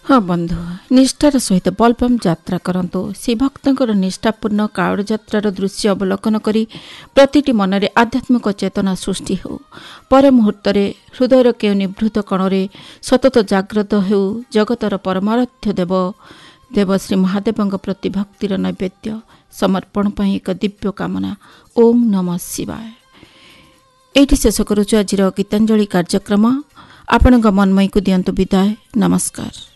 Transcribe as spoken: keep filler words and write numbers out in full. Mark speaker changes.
Speaker 1: हाँ बंधु, निष्ठार सहित बोलबम यात्रा करंतु। श्री भक्तंकर निष्ठापूर्ण कावड़ यात्रार दृश्य अवलोकन करी प्रतिटी मनरे आध्यात्मिक चेतना सृष्टि हो। पर मुहूर्त हृदयर के निभृत कणरे सतत जाग्रत हो जगतर परमाराध्य देव देव श्री महादेव प्रति भक्तिर नैवेद्य समर्पण पर एक दिव्य कामना। ओम नमः शिवाय। एठी शेष करुछु आजिर गीतांजलि कार्यक्रम। आपण मनमय को दियंतु विदाय। नमस्कार।